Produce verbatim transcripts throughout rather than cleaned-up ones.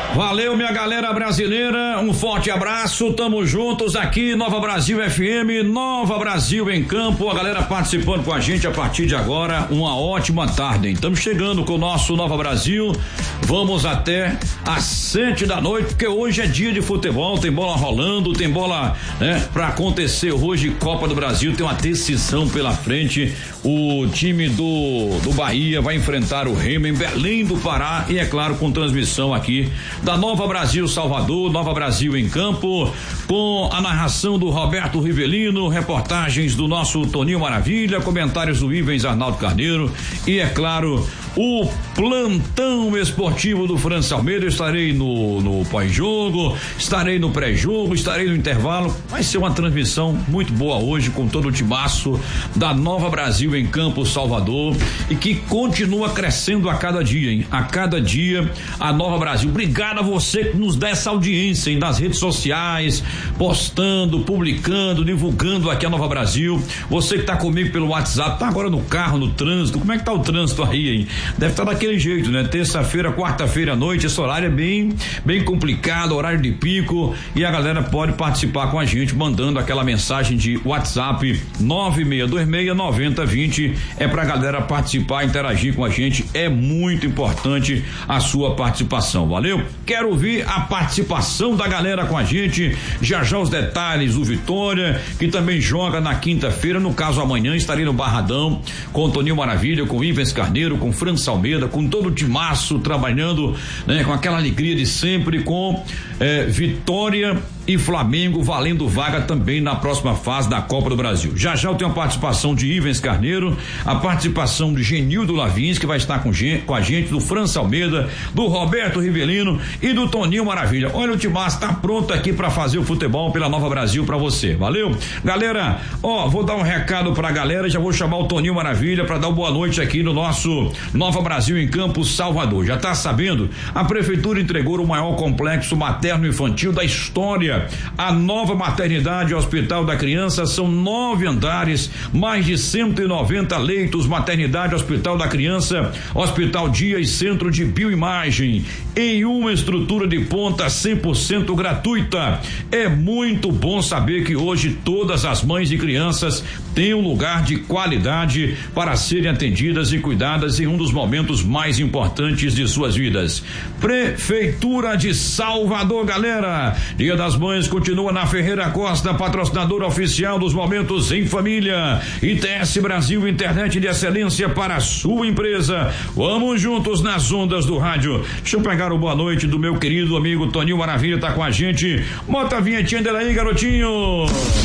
Valeu, minha galera brasileira, um forte abraço, tamo juntos aqui, Nova Brasil F M, Nova Brasil em Campo, a galera participando com a gente a partir de agora, uma ótima tarde, estamos chegando com o nosso Nova Brasil, vamos até às sete da noite, porque hoje é dia de futebol, tem bola rolando, tem bola, né, pra acontecer hoje, Copa do Brasil, tem uma decisão pela frente, o time do, do Bahia vai enfrentar o Remo em Belém do Pará e é claro com transmissão aqui da Nova Brasil Salvador, Nova Brasil em Campo, com a narração do Roberto Rivelino, reportagens do nosso Toninho Maravilha, comentários do Ivens Arnaldo Carneiro e é claro o plantão esportivo do França Almeida. Eu estarei no, no pós-jogo, estarei no pré-jogo, estarei no intervalo. Vai ser uma transmissão muito boa hoje com todo o timaço da Nova Brasil em Campo Salvador e que continua crescendo a cada dia, hein? A cada dia a Nova Brasil. Obrigado a você que nos dá essa audiência, hein? Nas redes sociais, postando, publicando, divulgando aqui a Nova Brasil. Você que tá comigo pelo WhatsApp, tá agora no carro, no trânsito. Como é que tá o trânsito aí, hein? Deve estar tá daquele jeito, né? Terça-feira, quarta-feira à noite, esse horário é bem, bem complicado, horário de pico, e a galera pode participar com a gente, mandando aquela mensagem de WhatsApp nove seis dois seis, nove zero dois zero, é pra galera participar, interagir com a gente, é muito importante a sua participação, valeu? Quero ouvir a participação da galera com a gente, já já os detalhes, o Vitória, que também joga na quinta-feira, no caso amanhã estarei no Barradão, com o Toninho Maravilha, com o Ivens Carneiro, com o França Almeida, com todo o timaço trabalhando, né, com aquela alegria de sempre, com eh, Vitória e Flamengo valendo vaga também na próxima fase da Copa do Brasil. Já já eu tenho a participação de Ivens Carneiro, a participação de Genildo Lavins, que vai estar com, com a gente, do França Almeida, do Roberto Rivelino e do Toninho Maravilha. Olha, o timaço tá pronto aqui para fazer o futebol pela Nova Brasil para você, valeu? Galera, ó, vou dar um recado pra galera, já vou chamar o Toninho Maravilha para dar uma boa noite aqui no nosso Nova Brasil em Campo Salvador. Já tá sabendo? A prefeitura entregou o maior complexo materno-infantil da história. A nova maternidade e hospital da criança são nove andares, mais de cento e noventa leitos, maternidade, hospital da criança, hospital dia e centro de bioimagem, em uma estrutura de ponta cem por cento gratuita. É muito bom saber que hoje todas as mães e crianças têm um lugar de qualidade para serem atendidas e cuidadas em um dos momentos mais importantes de suas vidas. Prefeitura de Salvador, galera. Dia das Mães continua na Ferreira Costa, patrocinadora oficial dos momentos em família. I T S Brasil, internet de excelência para a sua empresa. Vamos juntos nas ondas do rádio. Deixa eu pegar o boa noite do meu querido amigo Toninho Maravilha, tá com a gente. Bota a vinhetinha dele aí, garotinho.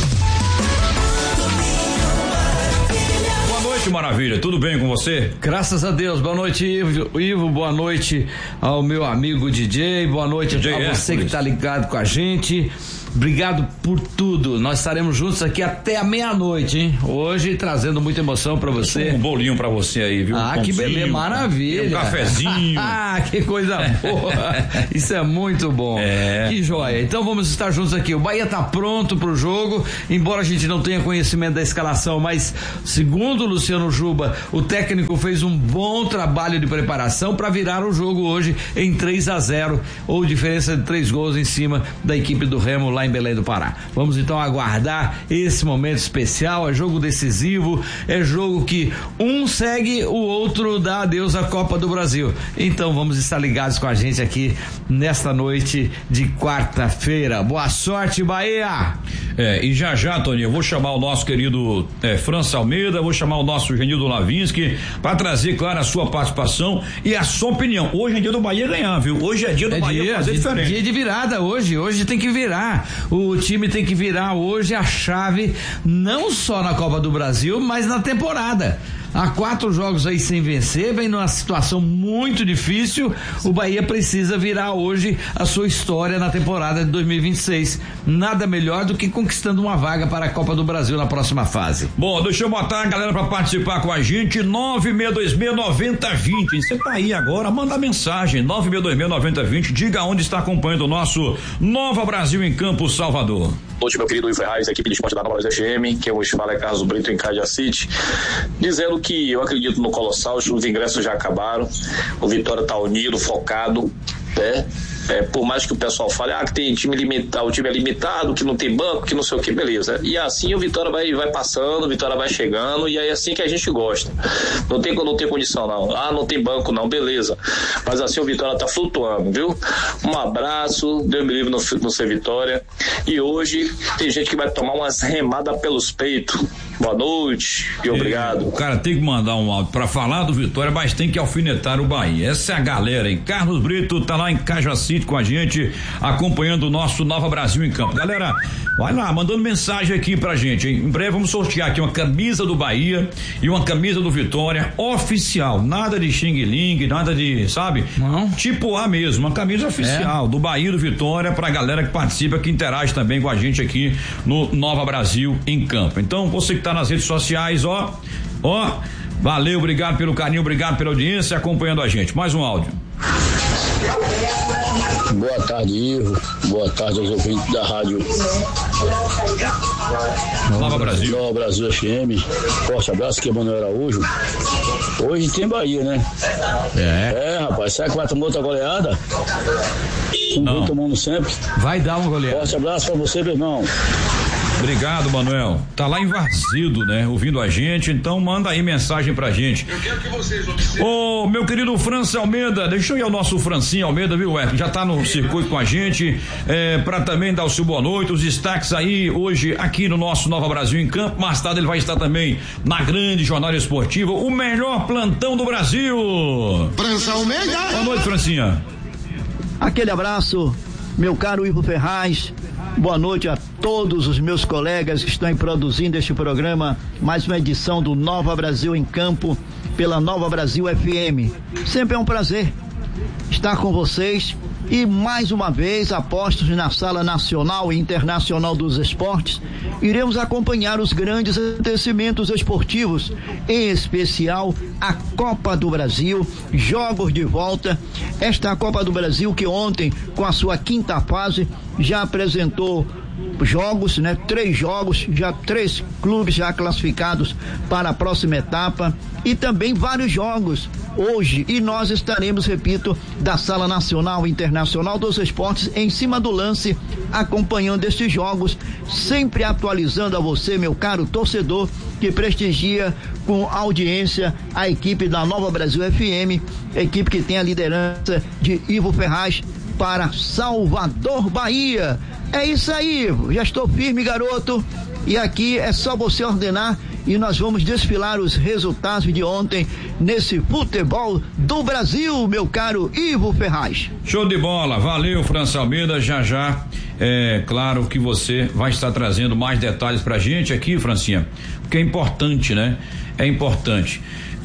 Maravilha, tudo bem com você? Graças a Deus, boa noite, Ivo, Ivo boa noite ao meu amigo D J, boa noite D J a você que tá ligado com a gente. Obrigado por tudo. Nós estaremos juntos aqui até a meia-noite, hein? Hoje trazendo muita emoção pra você. Um bolinho pra você aí, viu? Ah, um que beleza, maravilha. Um cafezinho. Ah, que coisa boa. Isso é muito bom. É. Que joia. Então vamos estar juntos aqui. O Bahia tá pronto pro jogo, embora a gente não tenha conhecimento da escalação, mas segundo o Luciano Juba, o técnico fez um bom trabalho de preparação para virar o jogo hoje em três a zero, ou diferença de três gols em cima da equipe do Remo lá em Belém do Pará. Vamos então aguardar esse momento especial, é jogo decisivo, é jogo que um segue, o outro dá adeus à Copa do Brasil. Então vamos estar ligados com a gente aqui nesta noite de quarta-feira. Boa sorte, Bahia! É, e já já, Toninho, eu vou chamar o nosso querido é, França Almeida, vou chamar o nosso Genildo Lavinski para trazer, claro, a sua participação e a sua opinião. Hoje é dia do Bahia ganhar, viu? Hoje é dia do é Bahia dia, fazer dia, diferente. Dia de virada hoje, hoje tem que virar. O time tem que virar hoje a chave, não só na Copa do Brasil, mas na temporada. Há quatro jogos aí sem vencer, vem numa situação muito difícil. O Bahia precisa virar hoje a sua história na temporada de dois mil e vinte e seis. Nada melhor do que conquistando uma vaga para a Copa do Brasil na próxima fase. Bom, deixa eu botar a galera para participar com a gente. nove seis dois seis, nove zero dois zero. Você tá aí agora, manda mensagem. nove seis dois seis, nove zero dois zero. Diga onde está acompanhando o nosso Nova Brasil em Campo Salvador. Boa noite, meu querido Ivo Ferraz, equipe de esporte da Nova Brasil F M, que hoje fala é Carlos Brito em Cadia City, dizendo que eu acredito no Colossal, os ingressos já acabaram, o Vitória está unido, focado, né? É, por mais que o pessoal fale, ah, que tem time limitado, o time é limitado, que não tem banco, que não sei o que, beleza. E assim o Vitória vai, vai passando, o Vitória vai chegando, e é assim que a gente gosta. Não tem, não tem condição, não. Ah, não tem banco, não, beleza. Mas assim o Vitória tá flutuando, viu? Um abraço, Deus me livre no, no ser Vitória. E hoje tem gente que vai tomar umas remadas pelos peitos. Boa noite e obrigado. O cara tem que mandar um áudio pra falar do Vitória, mas tem que alfinetar o Bahia. Essa é a galera, hein? Carlos Brito tá lá em Cajacite com a gente, acompanhando o nosso Nova Brasil em Campo. Galera, vai lá, mandando mensagem aqui pra gente, hein? Em breve vamos sortear aqui uma camisa do Bahia e uma camisa do Vitória oficial. Nada de xing-ling, nada de, sabe? Não. Tipo A mesmo, uma camisa oficial é. do Bahia e do Vitória pra galera que participa, que interage também com a gente aqui no Nova Brasil em Campo. Então, você que tá nas redes sociais, ó, ó, valeu, obrigado pelo carinho, obrigado pela audiência, acompanhando a gente. Mais um áudio. Boa tarde, Ivo. Boa tarde aos ouvintes da rádio Nova Brasil. Nova Brasil F M. Forte abraço, que é Manuel Araújo. Hoje tem Bahia, né? É. É, rapaz, será que vai tomar outra goleada? Não vem tomando sempre. Vai dar uma goleada. Forte abraço pra você, meu irmão. Obrigado, Manuel. Tá lá em Varzido, né? Ouvindo a gente, então manda aí mensagem pra gente. Eu quero que vocês observem. Ô, meu querido França Almeida, deixa eu ir ao nosso Francinho Almeida, viu, Edson? Já tá no circuito com a gente, é, pra também dar o seu boa noite, os destaques aí hoje aqui no nosso Nova Brasil em Campo. Mais tarde ele vai estar também na grande jornada esportiva, o melhor plantão do Brasil. França Almeida. Boa noite, Francinha. Aquele abraço, meu caro Ivo Ferraz. Boa noite a todos os meus colegas que estão aí produzindo este programa, mais uma edição do Nova Brasil em Campo, pela Nova Brasil F M. Sempre é um prazer estar com vocês e mais uma vez, apostos na Sala Nacional e Internacional dos Esportes, iremos acompanhar os grandes acontecimentos esportivos, em especial a Copa do Brasil, jogos de volta. Esta Copa do Brasil que ontem, com a sua quinta fase, já apresentou jogos, né? Três jogos, já três clubes já classificados para a próxima etapa e também vários jogos hoje, e nós estaremos, repito, da Sala Nacional e Internacional dos Esportes em cima do lance, acompanhando estes jogos, sempre atualizando a você, meu caro torcedor, que prestigia com audiência a equipe da Nova Brasil F M, equipe que tem a liderança de Ivo Ferraz para Salvador, Bahia. É isso aí, Ivo, já estou firme, garoto, e aqui é só você ordenar e nós vamos desfilar os resultados de ontem nesse futebol do Brasil, meu caro Ivo Ferraz. Show de bola, valeu, França Almeida, já já, é claro que você vai estar trazendo mais detalhes pra gente aqui, Francinha, porque é importante, né? É importante.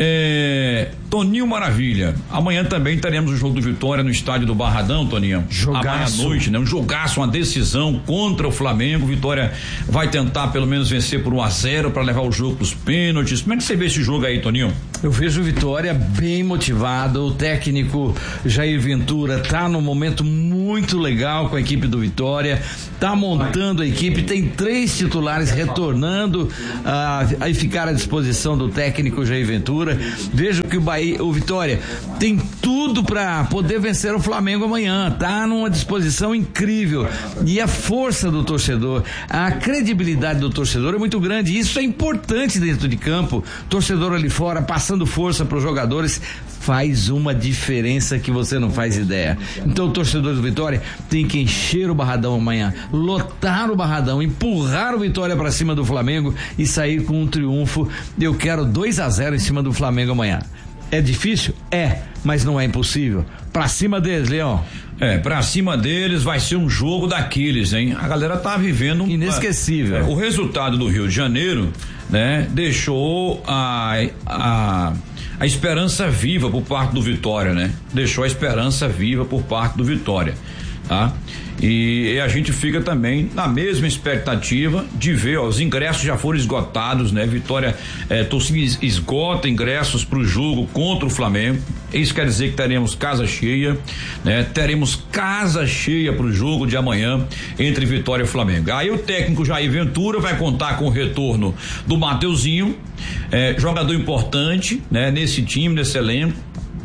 É, Toninho Maravilha, amanhã também teremos o jogo do Vitória no estádio do Barradão, Toninho. Jogaço. Amanhã à noite, né? Um jogaço, uma decisão contra o Flamengo. Vitória vai tentar pelo menos vencer por um a zero para levar o jogo pros pênaltis. Como é que você vê esse jogo aí, Toninho? Eu vejo o Vitória bem motivado, o técnico Jair Ventura tá num momento muito legal com a equipe do Vitória, tá montando a equipe, tem três titulares retornando a, a ficar à disposição do técnico Jair Ventura. Vejo que o Bahia, o Vitória tem tudo para poder vencer o Flamengo amanhã, tá numa disposição incrível, e a força do torcedor, a credibilidade do torcedor é muito grande, e isso é importante dentro de campo. Torcedor ali fora passando força para os jogadores faz uma diferença que você não faz ideia. Então o torcedor do Vitória tem que encher o Barradão amanhã, lotar o Barradão, empurrar o Vitória para cima do Flamengo e sair com um triunfo. Eu quero dois a zero em cima do Flamengo amanhã. É difícil? É, mas não é impossível. Pra cima deles, Leão. É, pra cima deles vai ser um jogo daqueles, hein? A galera tá vivendo um inesquecível. É, o resultado do Rio de Janeiro, né, deixou a, a a esperança viva por parte do Vitória, né? Deixou a esperança viva por parte do Vitória, tá? E, e a gente fica também na mesma expectativa de ver, ó, os ingressos já foram esgotados, né? Vitória, é, torcida esgota ingressos pro jogo contra o Flamengo. Isso quer dizer que teremos casa cheia, né? Teremos casa cheia pro jogo de amanhã entre Vitória e Flamengo. Aí o técnico Jair Ventura vai contar com o retorno do Mateuzinho, é, jogador importante, né? Nesse time, nesse elenco.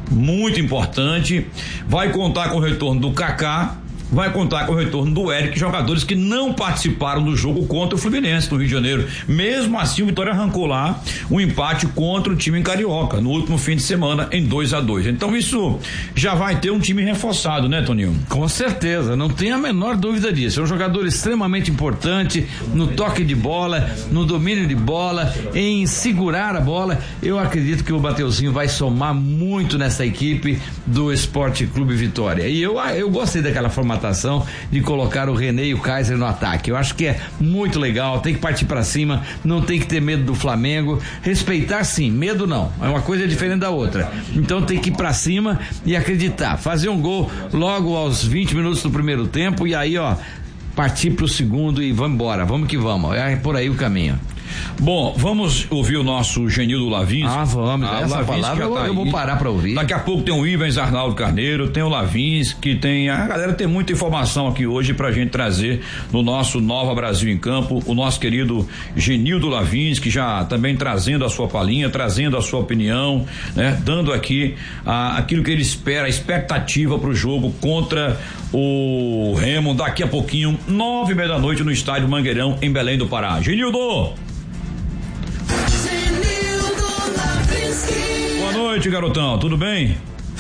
muito importante, vai contar com o retorno do Kaká, vai contar com o retorno do Eric, jogadores que não participaram do jogo contra o Fluminense no Rio de Janeiro. Mesmo assim, o Vitória arrancou lá um empate contra o time em Carioca no último fim de semana em dois a dois. Então isso já vai ter um time reforçado, né, Toninho? Com certeza, não tem a menor dúvida disso. É um jogador extremamente importante no toque de bola, no domínio de bola, em segurar a bola. Eu acredito que o Mateuzinho vai somar muito nessa equipe do Esporte Clube Vitória. E eu, eu gostei daquela formatação de colocar o René e o Kaiser no ataque. Eu acho que é muito legal, tem que partir pra cima, não tem que ter medo do Flamengo, respeitar sim, medo não, é uma coisa diferente da outra. Então tem que ir pra cima e acreditar, fazer um gol logo aos vinte minutos do primeiro tempo e aí, ó, partir pro segundo e vamos embora, vamos que vamos, é por aí o caminho. Bom, vamos ouvir o nosso Genildo Lavinski. Ah, vamos, ah, essa Lavinski palavra eu, tá eu vou parar pra ouvir. Daqui a pouco tem o Ivens Arnaldo Carneiro, tem o Lavinski, tem a galera, tem muita informação aqui hoje pra gente trazer no nosso Nova Brasil em Campo, o nosso querido Genildo Lavinski já também trazendo a sua palhinha, trazendo a sua opinião, né? Dando aqui a, aquilo que ele espera, a expectativa pro jogo contra o Remo daqui a pouquinho, nove e meia da noite no estádio Mangueirão em Belém do Pará. Genildo! Boa noite, garotão, tudo bem?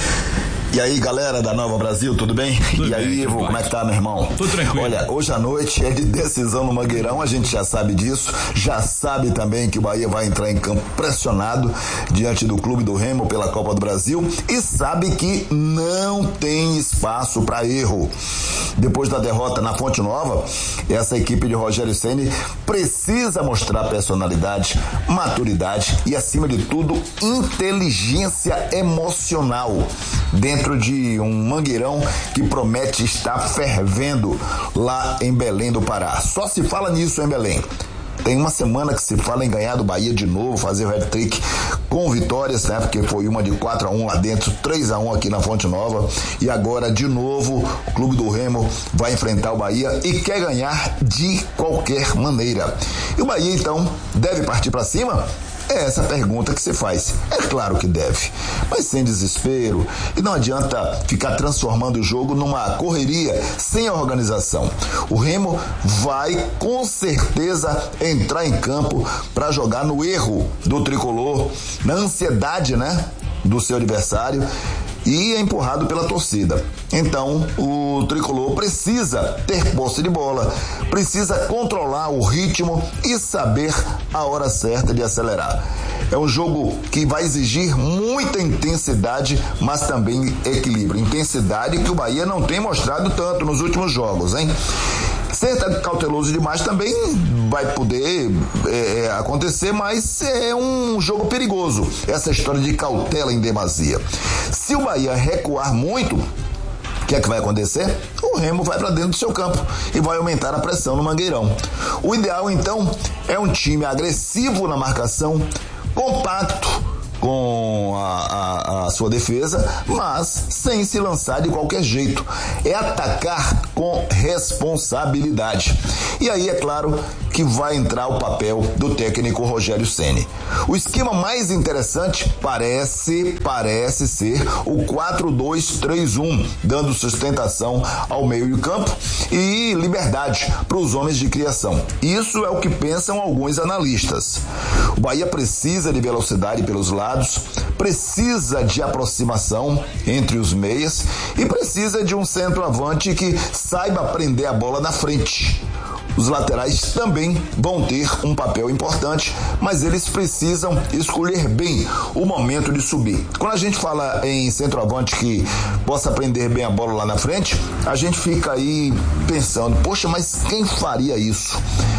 E aí, galera da Nova Brasil, tudo bem? Tudo e bem, aí, Ivo, como é que tá, meu irmão? Tudo tranquilo. Olha, hoje à noite é de decisão no Mangueirão, a gente já sabe disso, já sabe também que o Bahia vai entrar em campo pressionado diante do Clube do Remo pela Copa do Brasil e sabe que não tem espaço para erro. Depois da derrota na Fonte Nova, essa equipe de Rogério Ceni precisa mostrar personalidade, maturidade e, acima de tudo, inteligência emocional dentro de um Mangueirão que promete estar fervendo lá em Belém do Pará. Só se fala nisso em Belém. Tem uma semana que se fala em ganhar do Bahia de novo, fazer o hat-trick com vitórias, né? Porque foi uma de quatro a um lá dentro, três a um aqui na Fonte Nova. E agora, de novo, o Clube do Remo vai enfrentar o Bahia e quer ganhar de qualquer maneira. E o Bahia, então, deve partir para cima? É essa pergunta que se faz. É claro que deve, mas sem desespero, e não adianta ficar transformando o jogo numa correria sem organização. O Remo vai com certeza entrar em campo para jogar no erro do tricolor, na ansiedade, né, do seu adversário, e é empurrado pela torcida. Então, o tricolor precisa ter posse de bola, precisa controlar o ritmo e saber a hora certa de acelerar. É um jogo que vai exigir muita intensidade, mas também equilíbrio. Intensidade que o Bahia não tem mostrado tanto nos últimos jogos, hein? Ser cauteloso demais também vai poder é, acontecer, mas é um jogo perigoso, essa história de cautela em demasia. Se o Bahia recuar muito, o que é que vai acontecer? O Remo vai para dentro do seu campo e vai aumentar a pressão no Mangueirão. O ideal, então, é um time agressivo na marcação, compacto com a, a, a sua defesa, mas sem se lançar de qualquer jeito. É atacar com responsabilidade. E aí, é claro, que vai entrar o papel do técnico Rogério Ceni. O esquema mais interessante parece, parece ser o quatro dois três um, dando sustentação ao meio de campo e liberdade para os homens de criação. Isso é o que pensam alguns analistas. O Bahia precisa de velocidade pelos lados, precisa de aproximação entre os meias e precisa de um centroavante que saiba prender a bola na frente. Os laterais também vão ter um papel importante, mas eles precisam escolher bem o momento de subir. Quando a gente fala em centroavante que possa prender bem a bola lá na frente, a gente fica aí pensando, poxa, mas quem faria isso?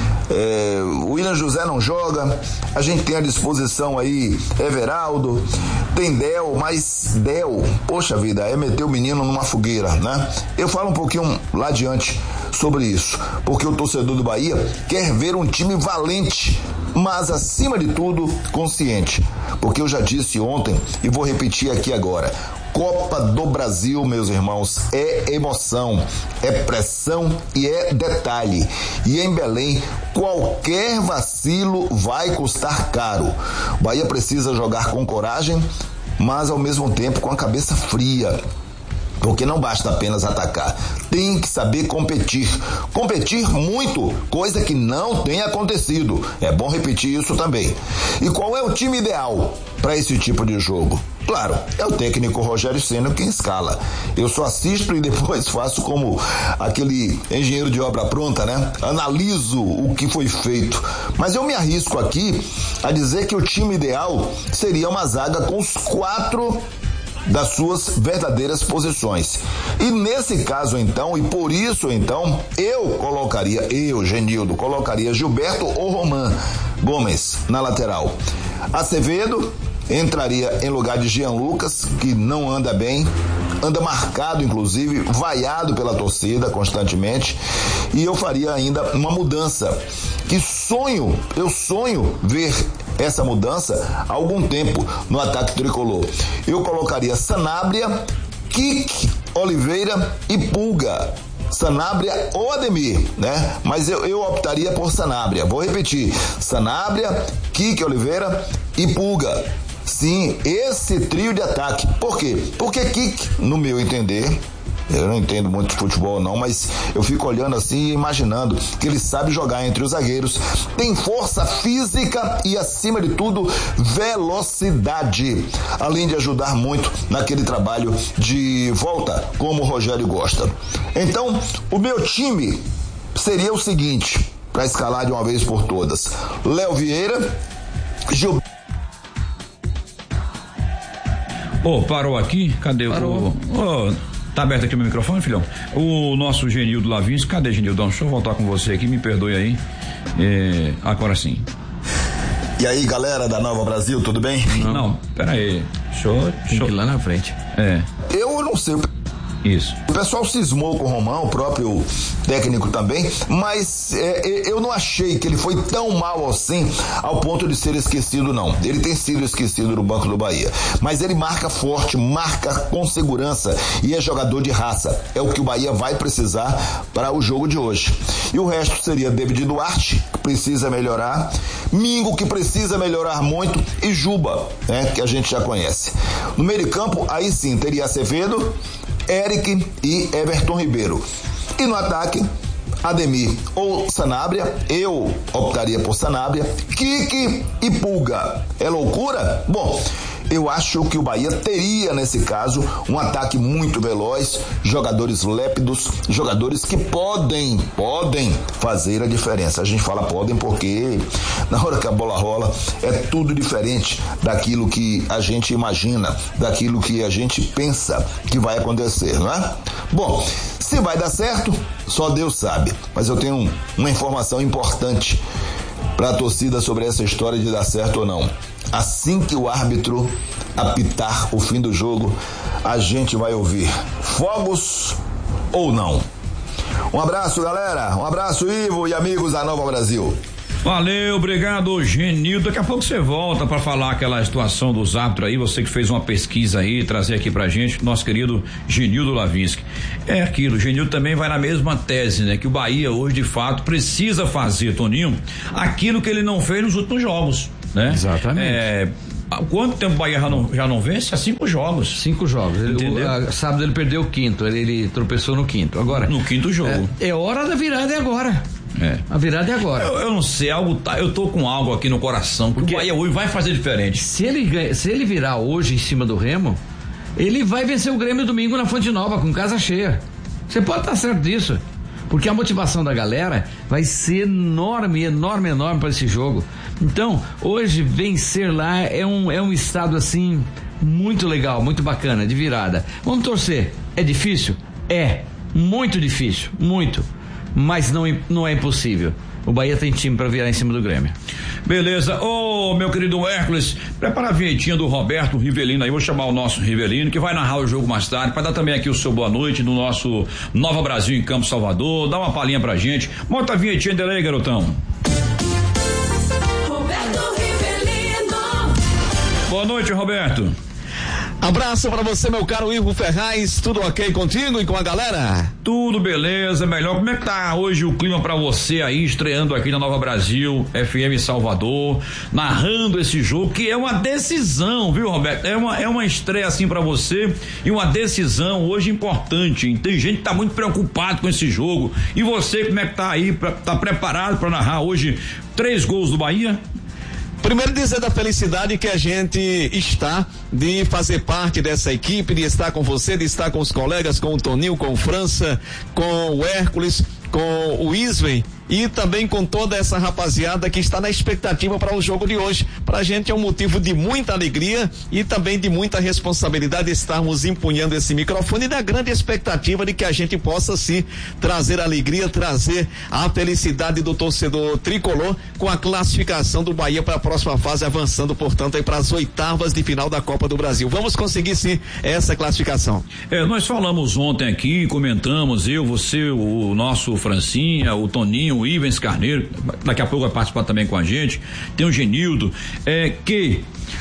É, o William José não joga, a gente tem à disposição aí Everaldo, tem Del, mas Del, poxa vida, é meter o menino numa fogueira, né? Eu falo um pouquinho lá adiante sobre isso, porque o torcedor do Bahia quer ver um time valente, mas acima de tudo consciente, porque eu já disse ontem e vou repetir aqui agora: Copa do Brasil, meus irmãos, é emoção, é pressão e é detalhe. E em Belém, qualquer vacilo vai custar caro. O Bahia precisa jogar com coragem, mas ao mesmo tempo com a cabeça fria. Porque não basta apenas atacar, tem que saber competir. Competir muito, coisa que não tem acontecido. É bom repetir isso também. E qual é o time ideal para esse tipo de jogo? Claro, é o técnico Rogério Ceni quem escala. Eu só assisto e depois faço como aquele engenheiro de obra pronta, né? Analiso o que foi feito. Mas eu me arrisco aqui a dizer que o time ideal seria uma zaga com os quatro das suas verdadeiras posições. E nesse caso então, e por isso então, eu colocaria, eu, Genildo, colocaria Gilberto ou Roman Gomes na lateral. Acevedo entraria em lugar de Jean Lucas, que não anda bem, anda marcado inclusive, vaiado pela torcida constantemente, e eu faria ainda uma mudança, que sonho, eu sonho ver essa mudança há algum tempo no ataque tricolor. Eu colocaria Sanabria, Kik, Oliveira e Pulga. Sanabria ou Ademir, né? Mas eu, eu optaria por Sanabria. Vou repetir: Sanabria, Kik, Oliveira e Pulga. Sim, esse trio de ataque. Por quê? Porque Kik, no meu entender, eu não entendo muito de futebol não, mas eu fico olhando assim e imaginando que ele sabe jogar entre os zagueiros, tem força física e, acima de tudo, velocidade, além de ajudar muito naquele trabalho de volta, como o Rogério gosta. Então, o meu time seria o seguinte, para escalar de uma vez por todas: Léo Vieira, Gil... Ô, oh, parou aqui? Cadê Parou. o... Oh, tá aberto aqui o meu microfone, filhão? O nosso Genildo Lavinski, cadê, Genildão? Deixa eu voltar com você aqui, me perdoe aí. É, agora sim. E aí, galera da Nova Brasil, tudo bem? Não, não, pera aí. Deixa eu... Tem que ir lá na frente. É. Eu não sei... Isso. O pessoal cismou com o Romão, o próprio técnico também, mas é, eu não achei que ele foi tão mal assim ao ponto de ser esquecido, não. Ele tem sido esquecido no banco do Bahia, mas ele marca forte, marca com segurança e é jogador de raça. É o que o Bahia vai precisar para o jogo de hoje. E o resto seria David Duarte, que precisa melhorar, Mingo, que precisa melhorar muito, e Juba, né, que a gente já conhece. No meio de campo, aí sim, teria Acevedo, Eric e Everton Ribeiro. E no ataque, Ademir ou Sanabria. Eu optaria por Sanabria. Kik e Pulga. É loucura? Bom, eu acho que o Bahia teria, nesse caso, um ataque muito veloz, jogadores lépidos, jogadores que podem, podem fazer a diferença. A gente fala podem porque na hora que a bola rola é tudo diferente daquilo que a gente imagina, daquilo que a gente pensa que vai acontecer, não é? Bom, se vai dar certo, só Deus sabe, mas eu tenho uma informação importante para a torcida sobre essa história de dar certo ou não. Assim que o árbitro apitar o fim do jogo, a gente vai ouvir fogos ou não. Um abraço, galera. Um abraço, Ivo e amigos da Nova Brasil. Valeu, obrigado, Genildo. Daqui a pouco você volta para falar aquela situação dos árbitros aí, você que fez uma pesquisa aí, trazer aqui pra gente, nosso querido Genildo Lavinski. É aquilo, o Genildo também vai na mesma tese, né? Que o Bahia hoje, de fato, precisa fazer, Toninho, aquilo que ele não fez nos últimos jogos, né? Exatamente. É, quanto tempo o Bahia já não, já não vence? Há cinco jogos. Cinco jogos. Ele, o, a, sábado ele perdeu o quinto, ele, ele tropeçou no quinto. Agora. No quinto jogo. É, é hora da virada, é agora. É. A virada é agora. Eu, eu não sei, algo tá, eu tô com algo aqui no coração que Porque o Bahia hoje vai fazer diferente. Se ele, se ele virar hoje em cima do Remo, ele vai vencer o Grêmio domingo na Fonte Nova, com casa cheia. Você pode estar certo disso. Porque a motivação da galera vai ser enorme, enorme, enorme para esse jogo. Então, hoje vencer lá é um, é um estado assim muito legal, muito bacana, de virada. Vamos torcer. É difícil? É. Muito difícil, muito. Mas não, não é impossível. O Bahia tem time para virar em cima do Grêmio. Beleza. Ô, oh, meu querido Hércules, prepara a vinhetinha do Roberto Rivelino aí, vou chamar o nosso Rivelino, que vai narrar o jogo mais tarde, para dar também aqui o seu boa noite no nosso Nova Brasil em Campo Salvador, dá uma palhinha pra gente. Bota a vinhetinha dele aí, garotão. Roberto Rivelino. Boa noite, Roberto. Abraço pra você, meu caro Ivo Ferraz, tudo ok contigo e com a galera? Tudo beleza, melhor. Como é que tá hoje o clima pra você aí, estreando aqui na Nova Brasil, F M Salvador, narrando esse jogo, que é uma decisão, viu, Roberto? É uma, é uma estreia assim pra você e uma decisão hoje importante. Tem gente que tá muito preocupado com esse jogo. E você, como é que tá aí? Pra, tá preparado pra narrar hoje três gols do Bahia? Primeiro dizer da felicidade que a gente está de fazer parte dessa equipe, de estar com você, de estar com os colegas, com o Toninho, com o França, com o Hércules, com o Isven e também com toda essa rapaziada que está na expectativa para o jogo de hoje. Pra gente é um motivo de muita alegria e também de muita responsabilidade estarmos empunhando esse microfone e da grande expectativa de que a gente possa sim trazer alegria, trazer a felicidade do torcedor tricolor com a classificação do Bahia para a próxima fase, avançando portanto aí para as oitavas de final da Copa do Brasil. Vamos conseguir sim essa classificação. É, nós falamos ontem aqui, comentamos, eu, você, o nosso Francinha, o Toninho, o Ivens Carneiro, daqui a pouco vai participar também com a gente, tem o Genildo, é que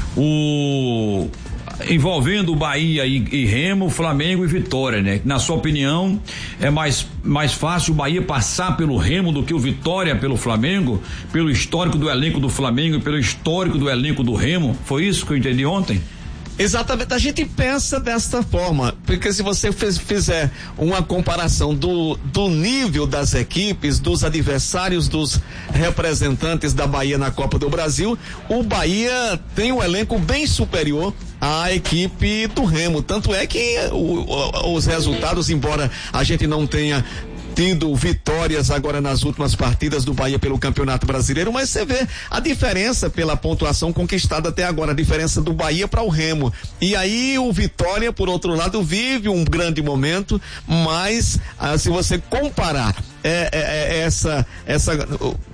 o envolvendo o Bahia e, e Remo, Flamengo e Vitória, né? Na sua opinião, é mais, mais fácil o Bahia passar pelo Remo do que o Vitória pelo Flamengo, pelo histórico do elenco do Flamengo e pelo histórico do elenco do Remo? Foi isso que eu entendi ontem? Exatamente, a gente pensa desta forma, porque se você fez, fizer uma comparação do, do nível das equipes, dos adversários, dos representantes da Bahia na Copa do Brasil, o Bahia tem um elenco bem superior à equipe do Remo, tanto é que o, o, os resultados, embora a gente não tenha tido vitórias agora nas últimas partidas do Bahia pelo Campeonato Brasileiro, mas você vê a diferença pela pontuação conquistada até agora, a diferença do Bahia para o Remo. E aí o Vitória, por outro lado, vive um grande momento, mas ah, se você comparar é, é, é, essa essa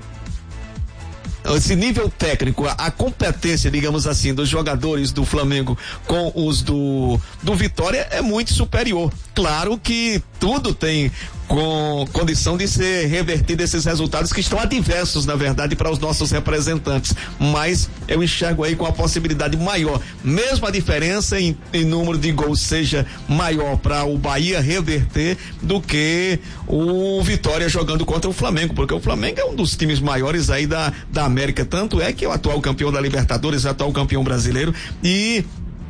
esse nível técnico, a, a competência, digamos assim, dos jogadores do Flamengo com os do do Vitória é muito superior. Claro que tudo tem com condição de ser revertido esses resultados que estão adversos, na verdade, para os nossos representantes, mas eu enxergo aí com a possibilidade maior, mesmo a diferença em, em número de gols seja maior para o Bahia reverter do que o Vitória jogando contra o Flamengo, porque o Flamengo é um dos times maiores aí da, da América, tanto é que é o atual campeão da Libertadores, o atual campeão brasileiro, e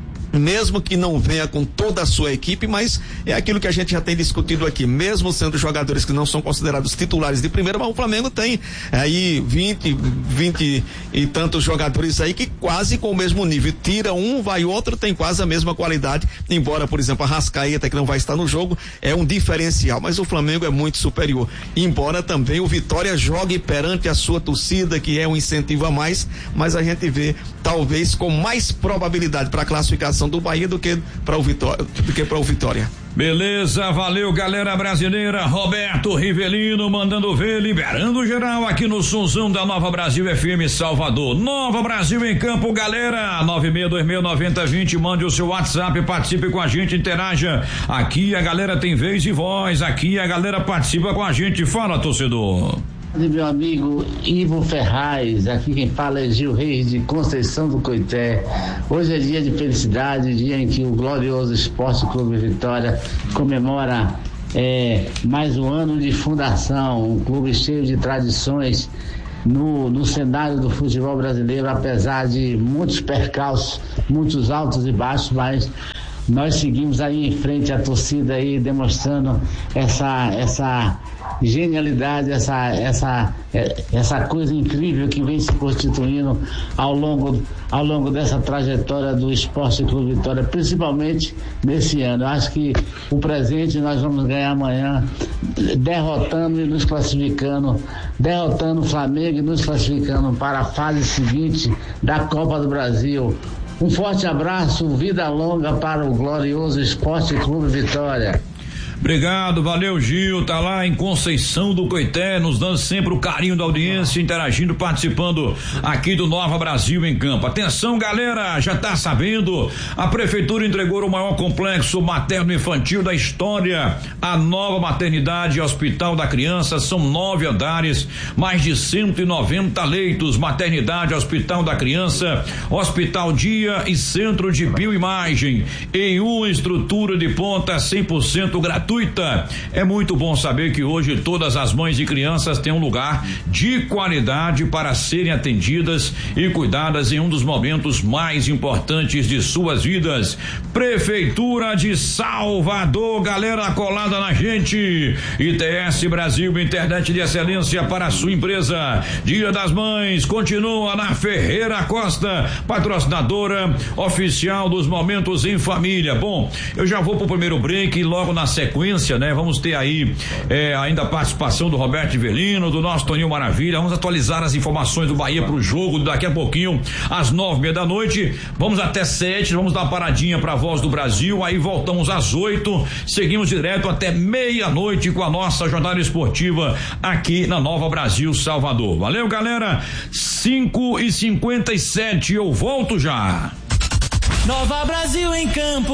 mesmo que não venha com toda a sua equipe, mas é aquilo que a gente já tem discutido aqui, mesmo sendo jogadores que não são considerados titulares de primeira, mas o Flamengo tem aí vinte, vinte e tantos jogadores aí que quase com o mesmo nível, tira um, vai outro, tem quase a mesma qualidade, embora, por exemplo, a Arrascaeta, que não vai estar no jogo, é um diferencial, mas o Flamengo é muito superior, embora também o Vitória jogue perante a sua torcida, que é um incentivo a mais, mas a gente vê talvez com mais probabilidade para a classificação do Bahia do que para o Vitória, do que para o Vitória. Beleza, valeu galera brasileira, Roberto Rivelino mandando ver, liberando geral aqui no Sonzão da Nova Brasil F M Salvador. Nova Brasil em campo, galera, nove seis dois seis nove zero dois zero, mande o seu WhatsApp, participe com a gente, interaja, aqui a galera tem vez e voz, aqui a galera participa com a gente, fala torcedor. Meu amigo Ivo Ferraz, aqui quem fala é Gil Reis de Conceição do Coité. Hoje é dia de felicidade, dia em que o glorioso Esporte Clube Vitória comemora é, mais um ano de fundação, um clube cheio de tradições no, no cenário do futebol brasileiro, apesar de muitos percalços, muitos altos e baixos, mas nós seguimos aí em frente, a torcida aí demonstrando essa essa genialidade, essa essa essa coisa incrível que vem se constituindo ao longo ao longo dessa trajetória do Esporte Clube Vitória, principalmente nesse ano. Eu acho que o presente nós vamos ganhar amanhã, derrotando e nos classificando, derrotando o Flamengo e nos classificando para a fase seguinte da Copa do Brasil. Um forte abraço, vida longa para o glorioso Esporte Clube Vitória. Obrigado, valeu, Gil, tá lá em Conceição do Coité, nos dando sempre o carinho da audiência, interagindo, participando aqui do Nova Brasil em Campo. Atenção, galera, já tá sabendo, a prefeitura entregou o maior complexo materno-infantil da história, a nova maternidade e hospital da criança, são nove andares, mais de cento e noventa leitos, maternidade, hospital da criança, hospital dia e centro de bioimagem, em uma estrutura de ponta cem por cento gratuita. É muito bom saber que hoje todas as mães e crianças têm um lugar de qualidade para serem atendidas e cuidadas em um dos momentos mais importantes de suas vidas. Prefeitura de Salvador, galera colada na gente. I T S Brasil, internet de excelência para a sua empresa. Dia das Mães continua na Ferreira Costa, patrocinadora oficial dos momentos em família. Bom, eu já vou pro primeiro break e logo na sequência, né? Vamos ter aí é, ainda a participação do Roberto Ivelino, do nosso Toninho Maravilha. Vamos atualizar as informações do Bahia pro jogo daqui a pouquinho, às nove e meia da noite. Vamos até sete, vamos dar uma paradinha pra Voz do Brasil, aí voltamos às oito, seguimos direto até meia-noite com a nossa jornada esportiva aqui na Nova Brasil Salvador. Valeu, galera. cinco e cinquenta e sete, eu volto já. Nova Brasil em Campo.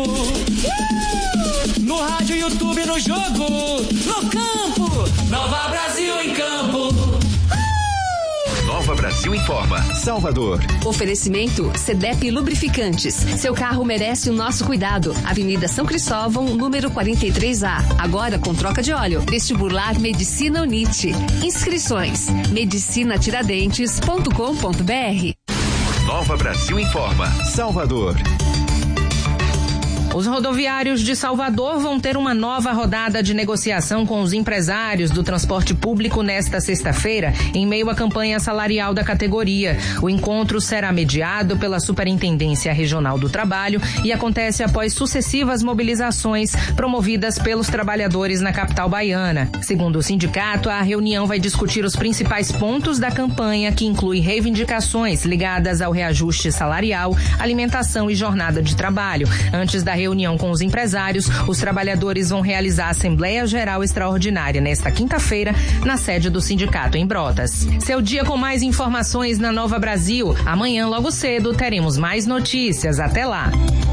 No rádio, YouTube, no jogo, no campo. Nova Brasil em Campo. Nova Brasil informa. Salvador. Oferecimento Cedep Lubrificantes. Seu carro merece o nosso cuidado. Avenida São Cristóvão, número quarenta e três A. Agora com troca de óleo. Vestibular Medicina Unite. Inscrições: medicina tiradentes ponto com ponto br. Nova Brasil informa. Salvador. Os rodoviários de Salvador vão ter uma nova rodada de negociação com os empresários do transporte público nesta sexta-feira, em meio à campanha salarial da categoria. O encontro será mediado pela Superintendência Regional do Trabalho e acontece após sucessivas mobilizações promovidas pelos trabalhadores na capital baiana. Segundo o sindicato, a reunião vai discutir os principais pontos da campanha, que inclui reivindicações ligadas ao reajuste salarial, alimentação e jornada de trabalho. Antes da reunião com os empresários, os trabalhadores vão realizar a Assembleia Geral Extraordinária nesta quinta-feira, na sede do sindicato em Brotas. Seu dia com mais informações na Nova Brasil. Amanhã, logo cedo, teremos mais notícias. Até lá.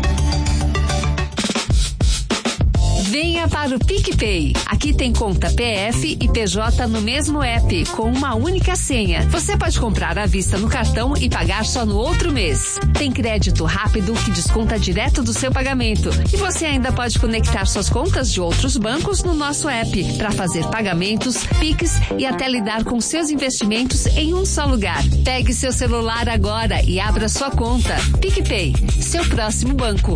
Venha para o PicPay. Aqui tem conta P F e P J no mesmo app, com uma única senha. Você pode comprar à vista no cartão e pagar só no outro mês. Tem crédito rápido que desconta direto do seu pagamento. E você ainda pode conectar suas contas de outros bancos no nosso app para fazer pagamentos, Pix e até lidar com seus investimentos em um só lugar. Pegue seu celular agora e abra sua conta. PicPay, seu próximo banco.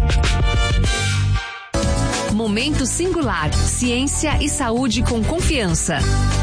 Momento Singular. Ciência e saúde com confiança.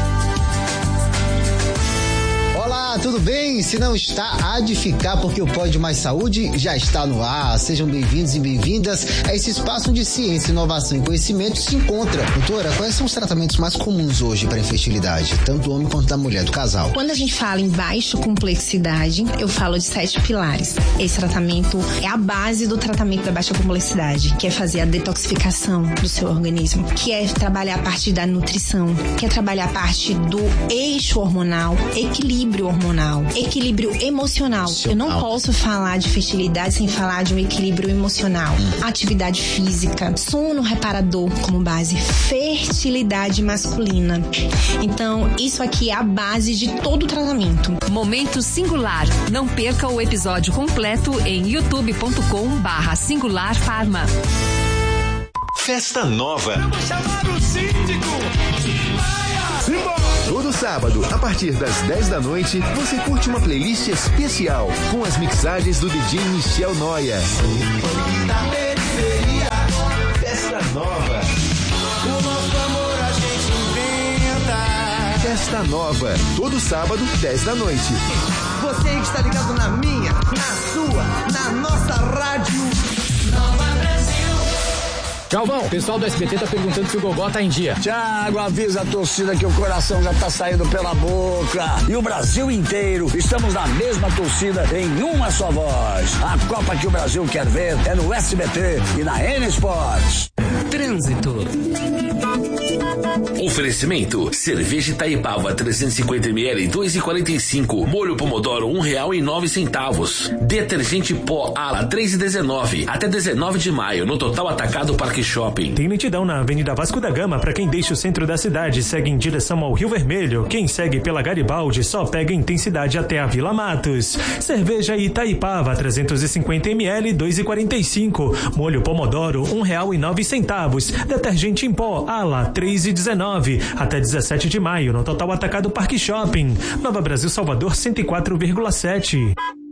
Olá, tudo bem? Se não está, há de ficar, porque o Pode Mais Saúde já está no ar. Sejam bem-vindos e bem-vindas a esse espaço onde ciência, inovação e conhecimento se encontra. Doutora, quais são os tratamentos mais comuns hoje para infertilidade, tanto do homem quanto da mulher, do casal? Quando a gente fala em baixa complexidade, eu falo de sete pilares. Esse tratamento é a base do tratamento da baixa complexidade, que é fazer a detoxificação do seu organismo, que é trabalhar a parte da nutrição, que é trabalhar a parte do eixo hormonal, equilíbrio hormonal, equilíbrio emocional. Eu não posso falar de fertilidade sem falar de um equilíbrio emocional. Atividade física, sono reparador como base, fertilidade masculina. Então, isso aqui é a base de todo o tratamento. Momento Singular. Não perca o episódio completo em youtube ponto com barra singular farma. Festa Nova. Vamos chamar o síndico. Todo sábado, a partir das dez da noite, você curte uma playlist especial com as mixagens do D J Michel Noia. Festa Nova. O nosso amor a gente inventa. Festa Nova. Todo sábado, dez da noite. Você que está ligado na minha, na sua, na nossa rádio. Nova Brasil. Galvão, o pessoal do S B T tá perguntando se o Gogó tá em dia. Thiago, avisa a torcida que o coração já tá saindo pela boca. E o Brasil inteiro, estamos na mesma torcida em uma só voz. A Copa que o Brasil quer ver é no S B T e na N Sports. Trânsito. Oferecimento: cerveja Itaipava trezentos e cinquenta mililitros, dois e quarenta e cinco. Molho Pomodoro, um real e nove centavos. Detergente pó Ala, três e dezenove. Até dezenove de maio, no Total Atacado Parque Shopping. Tem nitidão na Avenida Vasco da Gama para quem deixa o centro da cidade e segue em direção ao Rio Vermelho. Quem segue pela Garibaldi só pega intensidade até a Vila Matos. Cerveja Itaipava, trezentos e cinquenta mililitros, dois e quarenta e cinco. Molho Pomodoro, um real e nove centavos. Detergente em pó Ala, três e dezenove. Até dezessete de maio, no Total Atacado Parque Shopping. Nova Brasil, Salvador, cento e quatro vírgula sete.